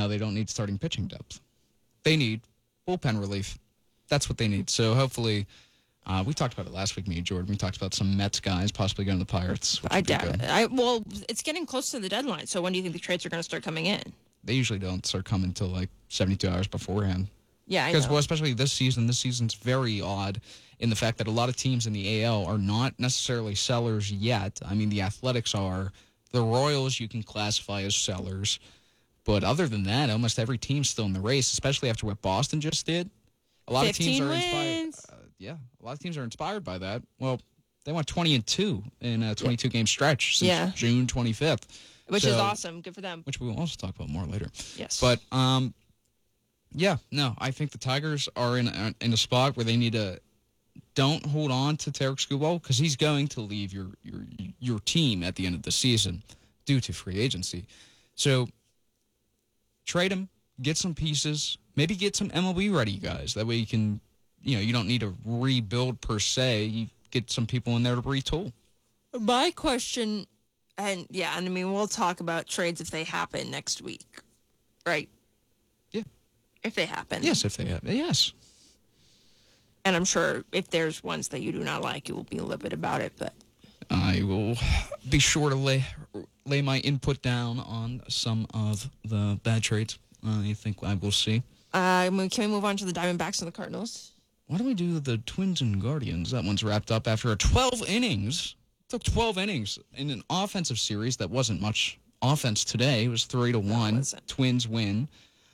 now they don't need starting pitching depth. They need bullpen relief. That's what they need. So hopefully, we talked about it last week, me and Jordan. We talked about some Mets guys possibly going to the Pirates. I doubt it. Well, it's getting close to the deadline, so when do you think the trades are going to start coming in? They usually don't start coming until like 72 hours beforehand. Yeah, I know. Because, well, especially this season's very odd in the fact that a lot of teams in the AL are not necessarily sellers yet. I mean, the Athletics are. The Royals you can classify as sellers. But other than that, almost every team's still in the race, especially after what Boston just did. A lot of teams are inspired. A lot of teams are inspired by that. Well, they went 20-2 in a 22-game stretch since June 25th. Which is awesome. Good for them. Which we will also talk about more later. Yes. But, I think the Tigers are in a spot where they need to don't hold on to Tarik Skubal because he's going to leave your team at the end of the season due to free agency. So trade him, get some pieces, maybe get some MLB ready guys. That way you can, you don't need to rebuild per se. You get some people in there to retool. My question, and we'll talk about trades if they happen next week, right? Yeah. If they happen. Yes, if they happen. Yes. And I'm sure if there's ones that you do not like, you will be livid about it, but I will be sure to lay my input down on some of the bad trades. I think I will see. Can we move on to the Diamondbacks and the Cardinals? Why don't we do the Twins and Guardians? That one's wrapped up after 12 innings. It took 12 innings in an offensive series that wasn't much offense today. It was 3-1. Twins win.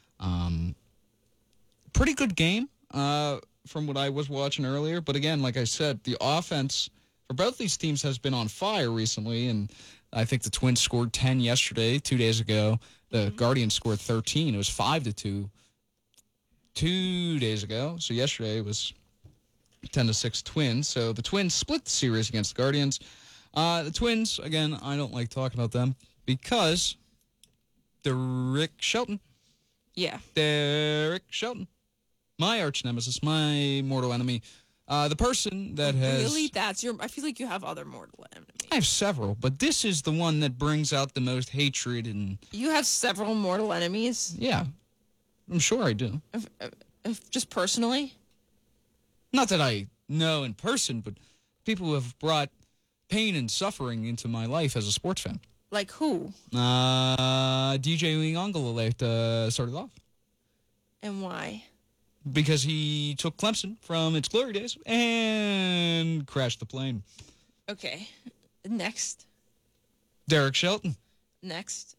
Pretty good game from what I was watching earlier. But again, like I said, the offense for both these teams has been on fire recently, and I think the Twins scored 10 yesterday, 2 days ago. The Guardians scored 13. It was 5-2 2 days ago. So yesterday it was 10-6 Twins. So the Twins split the series against the Guardians. The Twins, again, I don't like talking about them because Derek Shelton. Yeah. Derek Shelton. My arch nemesis, my mortal enemy. The person that has... Really? I feel like you have other mortal enemies. I have several, but this is the one that brings out the most hatred and... You have several mortal enemies? Yeah. I'm sure I do. If just personally? Not that I know in person, but people who have brought pain and suffering into my life as a sports fan. Like who? DJ Uiagalelei started off. And why? Because he took Clemson from its glory days and crashed the plane. Okay. Next. Derek Shelton. Next.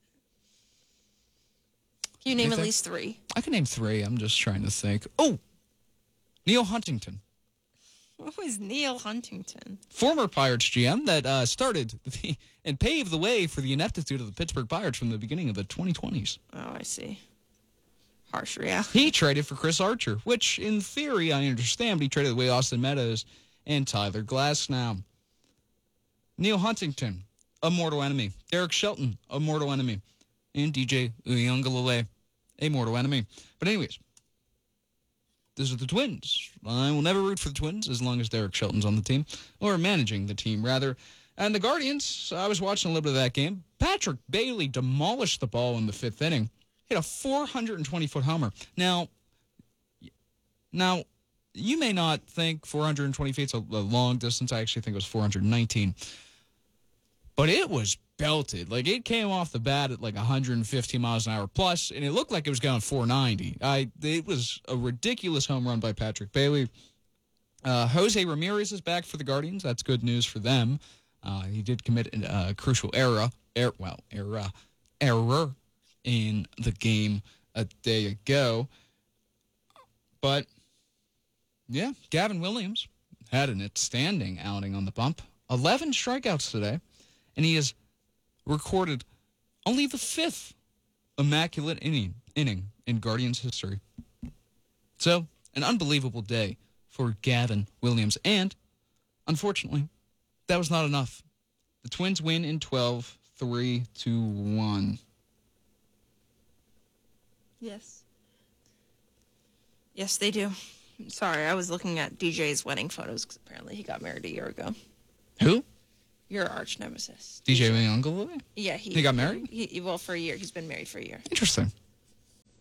Can you name at least three? I can name three. I'm just trying to think. Oh! Neil Huntington. What was Neil Huntington? Former Pirates GM that started and paved the way for the ineptitude of the Pittsburgh Pirates from the beginning of the 2020s. Oh, I see. Harsh reality. He traded for Chris Archer, which in theory I understand, but he traded away Austin Meadows and Tyler Glasnow. Neil Huntington, a mortal enemy. Derek Shelton, a mortal enemy. And DJ Uiagalelei, a mortal enemy. But anyways, these are the Twins. I will never root for the Twins as long as Derek Shelton's on the team, or managing the team, rather. And the Guardians, I was watching a little bit of that game. Patrick Bailey demolished the ball in the fifth inning. Hit a 420-foot homer. Now, you may not think 420 feet is a long distance. I actually think it was 419. But it was belted. Like, it came off the bat at like 150 miles an hour plus, and it looked like it was going 490. It was a ridiculous home run by Patrick Bailey. Jose Ramirez is back for the Guardians. That's good news for them. He did commit a crucial error in the game a day ago. But, yeah, Gavin Williams had an outstanding outing on the bump. 11 strikeouts today, and he has recorded only the fifth immaculate inning in Guardians history. So, an unbelievable day for Gavin Williams. And, unfortunately, that was not enough. The Twins win in 12, 3-1. Yes. Yes, they do. Sorry, I was looking at DJ's wedding photos because apparently he got married a year ago. Who? Your arch nemesis. DJ Uiagalelei? Yeah, he got married? Well, for a year. He's been married for a year. Interesting.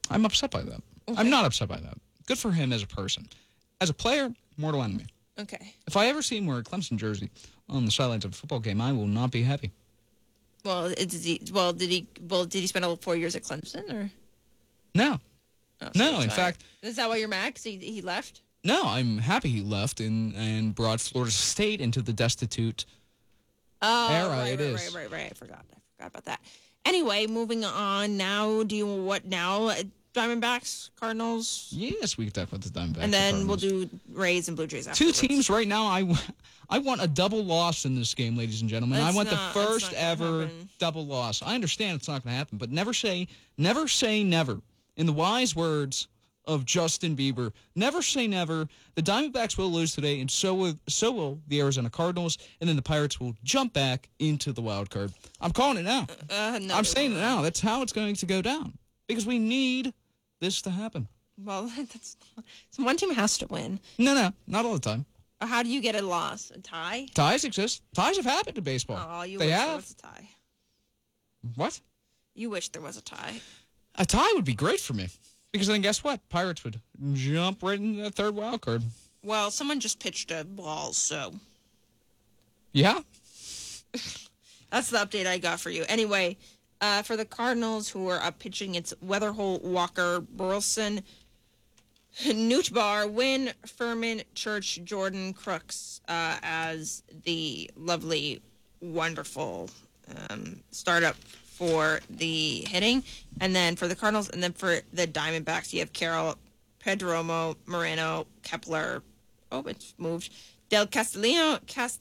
I'm upset by that. Okay. I'm not upset by that. Good for him as a person. As a player, mortal enemy. Okay. If I ever see him wear a Clemson jersey on the sidelines of a football game, I will not be happy. Well, did he spend all 4 years at Clemson or? No. Oh, so No, he's in all fact, right. Is that why you're mad? 'Cause he left? no, I'm happy he left and brought Florida State into the destitute Oh, era. right. I forgot about that. Anyway, moving on. Now, what now? Diamondbacks, Cardinals, Yes, we can talk about the Diamondbacks. and then the we'll Cardinals. do Rays and Blue Jays Two afterwards. teams right now. I want a double loss in this game, ladies and gentlemen. I That's want not- the that's first not gonna ever happen. double loss. I understand it's not going to happen, but never say never. In the wise words of Justin Bieber, never say never. The Diamondbacks will lose today, and so will the Arizona Cardinals, and then the Pirates will jump back into the wild card. I'm calling it now. No, I'm saying it now. That's how it's going to go down because we need this to happen. Well, so one team has to win. No, not all the time. How do you get a loss? A tie? Ties exist. Ties have happened in baseball. Oh, you they wish there have. was a tie. What? You wish there was a tie. A tie would be great for me because then guess what? Pirates would jump right into the third wild card. Well, someone just pitched a ball, so Yeah. that's the update I got for you. Anyway, for the Cardinals who are up pitching, it's Weatherholt, Walker, Burleson, Nootbaar, Wynn, Furman, Church, Jordan, Crooks as the lovely, wonderful startup for the hitting. And then for the Cardinals, and then for the Diamondbacks, you have Carroll, Pedromo, Moreno, Kepler. Oh, it's moved. Del Castillo,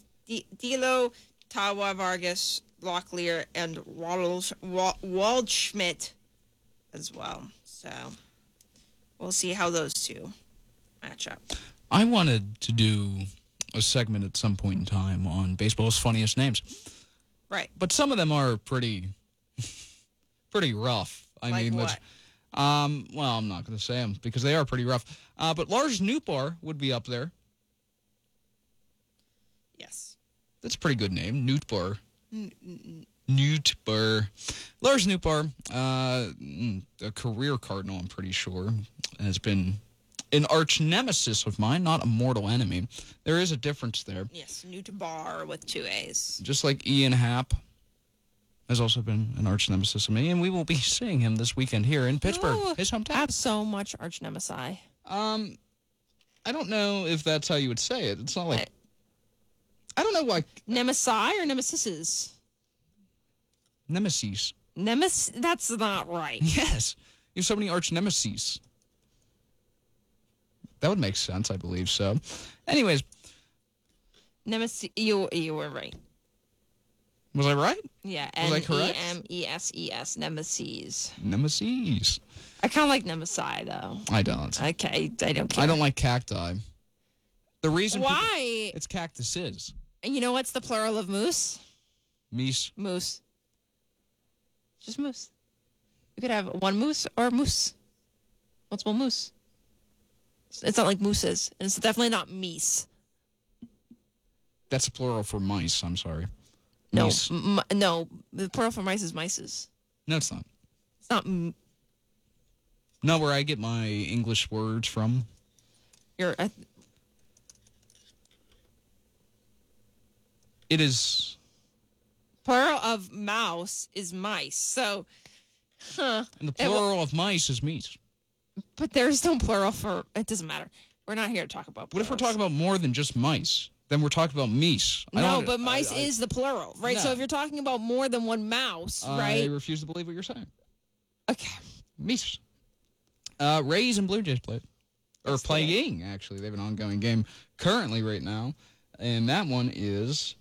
Tawa Vargas, Locklear, and Waldschmidt as well. So we'll see how those two match up. I wanted to do a segment at some point in time on baseball's funniest names, Right. but some of them are pretty rough. Like what? Well, I'm not going to say them because they are pretty rough. But Lars Nootbaar would be up there. Yes. That's a pretty good name, Nootbaar. Nootbaar. Lars Nootbaar, a career Cardinal, I'm pretty sure, has been an arch nemesis of mine, not a mortal enemy. There is a difference there. Yes, Nootbaar with 2 A's. Just like Ian Happ has also been an arch nemesis of me, and we will be seeing him this weekend here in Pittsburgh, Oh, his I hometown. have so much arch nemesis. I don't know if that's how you would say it. It's not like... I don't know why... Nemesis or nemesises? Nemesis. That's not right. Yes. You have so many arch nemesis. That would make sense, I believe so. Anyways, Nemesis. You were right. was I right? Yeah. Was I correct? Nemesis. Nemesis. Nemesis. I kind of like nemesi though. I don't. Okay, I don't care. I don't like cacti. The reason... Why? It's cactuses. And you know what's the plural of moose? Meese. Moose. Just moose. You could have one moose or moose. Multiple moose. It's not like mooses. And it's definitely not meese. That's a plural for mice. I'm sorry. No, Meese. no. The plural for mice is mices. No, it's not. It's not. Not where I get my English words from. It is... Plural of mouse is mice. So, And the plural of mice is meat. but there's no plural for. It doesn't matter. We're not here to talk about. What if we're plurals. talking about more than just mice? Then we're talking about meese. No, but mice is the plural, right? No. So if you're talking about more than one mouse, I right? refuse to believe what you're saying. Okay. Meese. Rays and Blue Jays played. Or Yes, they playing, actually. They have an ongoing game currently right now. And that one is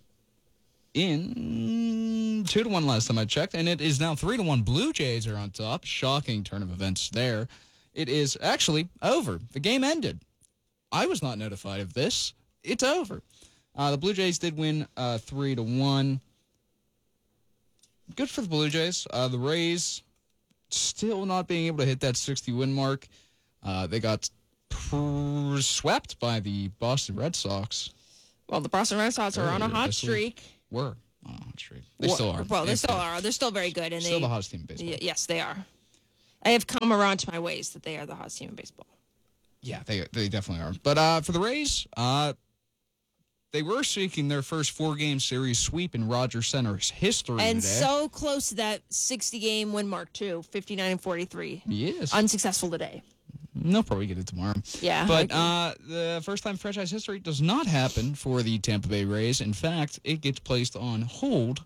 in 2-1 last time I checked. And it is now 3-1. Blue Jays are on top. Shocking turn of events there. It is actually over. The game ended. I was not notified of this. It's over. The Blue Jays did win 3-1. Good for the Blue Jays. The Rays still not being able to hit that 60-win mark. They got swept by the Boston Red Sox. Well, the Boston Red Sox are on a Earlier hot this week. streak. Were on a hot streak. They still are. Well, they still are. They're still very good, and Still they the hottest team in baseball. Yes, they are. I have come around to my ways that they are the hottest team in baseball. Yeah, they definitely are. But for the Rays, they were seeking their first 4-game series sweep in Rogers Center's history And today. so close to that 60-game win mark, too. 59-43. Yes. Unsuccessful today. They'll probably get it tomorrow. Yeah. But the first time in franchise history does not happen for the Tampa Bay Rays. In fact, it gets placed on hold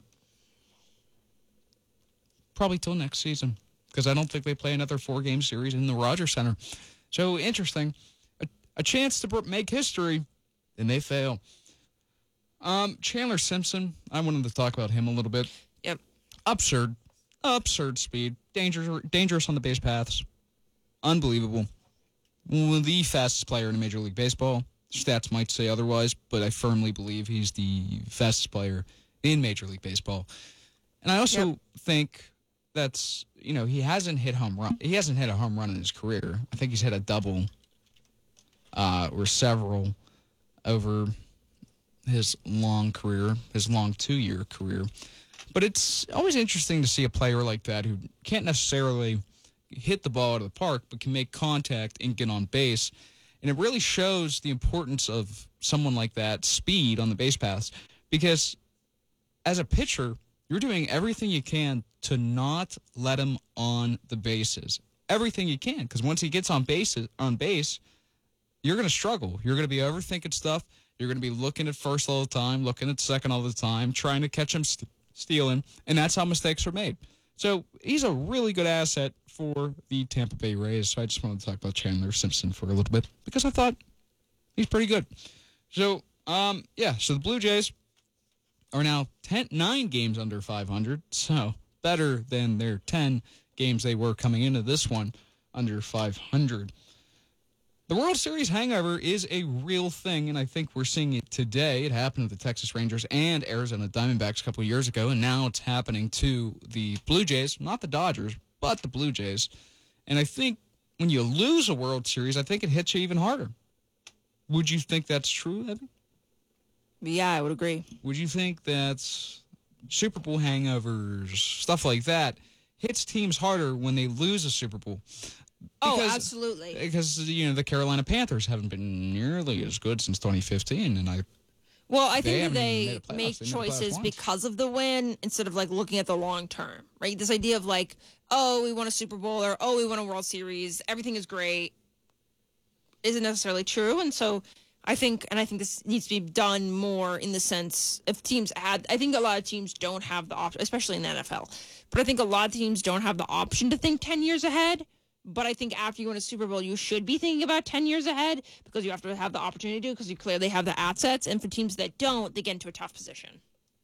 probably till next season because I don't think they play another 4-game series in the Rogers Center. So interesting. A chance to make history, and they fail. Chandler Simpson, I wanted to talk about him a little bit. Yep. Absurd speed, dangerous on the base paths, unbelievable. One of the fastest player in Major League Baseball. Stats might say otherwise, but I firmly believe he's the fastest player in Major League Baseball. And I also think that's, he hasn't hit a home run in his career. I think he's hit a double or several over his long 2-year career. But it's always interesting to see a player like that who can't necessarily hit the ball out of the park, but can make contact and get on base. And it really shows the importance of someone like that, speed on the base paths, because as a pitcher, you're doing everything you can to not let him on the bases. Everything you can, because once he gets on base, you're going to struggle. You're going to be overthinking stuff. You're going to be looking at first all the time, looking at second all the time, trying to catch him stealing, and that's how mistakes are made. So he's a really good asset for the Tampa Bay Rays. So I just wanted to talk about Chandler Simpson for a little bit because I thought he's pretty good. So, so the Blue Jays are now 9 games under 500, so better than their 10 games they were coming into this one under 500. The World Series hangover is a real thing, and I think we're seeing it today. It happened to the Texas Rangers and Arizona Diamondbacks a couple of years ago, and now it's happening to the Blue Jays, not the Dodgers, but the Blue Jays. And I think when you lose a World Series, I think it hits you even harder. Would you think that's true, Abby? Yeah, I would agree. Would you think that Super Bowl hangovers, stuff like that, hits teams harder when they lose a Super Bowl? Absolutely. Because, the Carolina Panthers haven't been nearly as good since 2015, and I think that they make choices because of the win instead of, looking at the long term, right? This idea of, we won a Super Bowl or, we won a World Series, everything is great, isn't necessarily true. And so I think this needs to be done more in the sense if I think a lot of teams don't have the option, especially in the NFL, but I think a lot of teams don't have the option to think 10 years ahead. But I think after you win a Super Bowl, you should be thinking about 10 years ahead because you have to have the opportunity to because you clearly have the assets. And for teams that don't, they get into a tough position.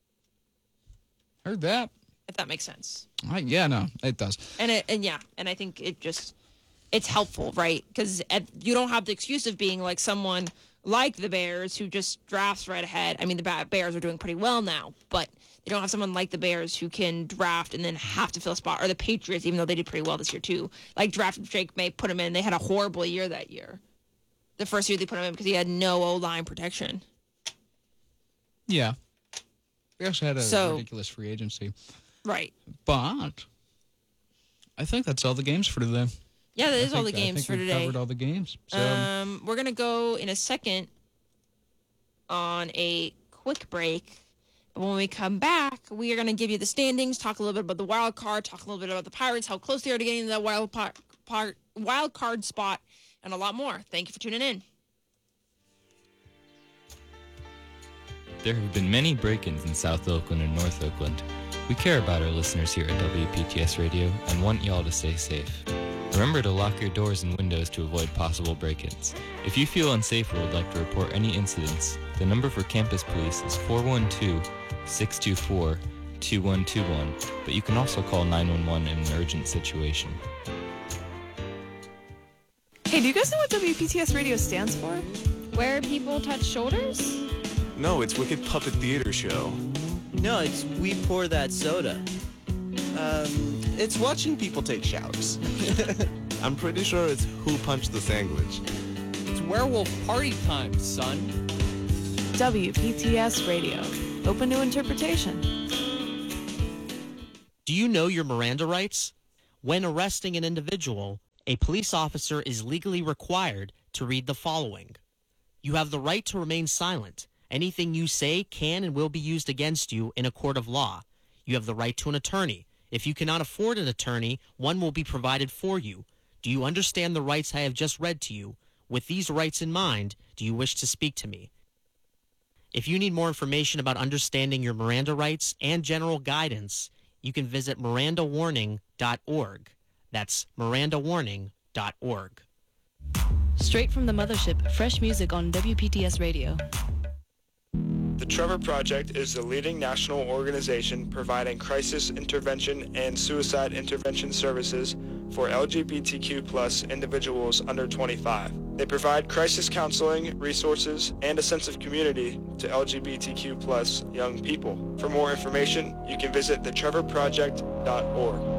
Heard that. If that makes sense. No, it does. And I think it's helpful, right? Because you don't have the excuse of being like someone like the Bears who just drafts right ahead. I mean, the Bears are doing pretty well now, but they don't have someone like the Bears who can draft and then have to fill a spot, or the Patriots, even though they did pretty well this year too. Drafted Drake May, put him in. They had a horrible year that year. The first year they put him in because he had no O-line protection. Yeah. We also had a ridiculous free agency. Right. But I think that's all the games for today. Yeah, that is all the games for today. We covered all the games. So. We're going to go in a second on a quick break. But when we come back, we are going to give you the standings, talk a little bit about the wild card, talk a little bit about the Pirates, how close they are to getting that wild card spot, and a lot more. Thank you for tuning in. There have been many break-ins in South Oakland and North Oakland. We care about our listeners here at WPTS Radio and want y'all to stay safe. Remember to lock your doors and windows to avoid possible break-ins. If you feel unsafe or would like to report any incidents, the number for campus police is 412-624-2121, but you can also call 911 in an urgent situation. Hey, do you guys know what WPTS Radio stands for? Where people touch shoulders? No, it's Wicked Puppet Theater Show. No, it's We Pour That Soda. It's watching people take showers. I'm pretty sure it's Who Punched the Sandwich. It's werewolf party time, son. WPTS Radio. Open to interpretation. Do you know your Miranda rights? When arresting an individual, a police officer is legally required to read the following. You have the right to remain silent. Anything you say can and will be used against you in a court of law. You have the right to an attorney. If you cannot afford an attorney, one will be provided for you. Do you understand the rights I have just read to you? With these rights in mind, do you wish to speak to me? If you need more information about understanding your Miranda rights and general guidance, you can visit mirandawarning.org. That's mirandawarning.org. Straight from the mothership, fresh music on WPTS Radio. The Trevor Project is the leading national organization providing crisis intervention and suicide intervention services for LGBTQ+ individuals under 25. They provide crisis counseling, resources, and a sense of community to LGBTQ+ young people. For more information, you can visit thetrevorproject.org.